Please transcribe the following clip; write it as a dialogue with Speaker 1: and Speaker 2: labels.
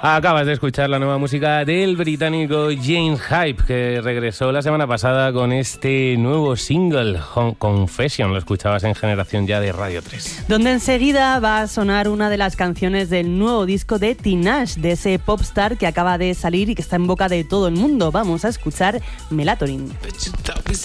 Speaker 1: Acabas de escuchar la nueva música del británico James Hype, que regresó la semana pasada con este nuevo single, Confession. Lo escuchabas en Generación Ya de Radio 3.
Speaker 2: Donde enseguida va a sonar una de las canciones del nuevo disco de Tinashe, de ese popstar que acaba de salir y que está en boca de todo el mundo. Vamos a escuchar Melatonin.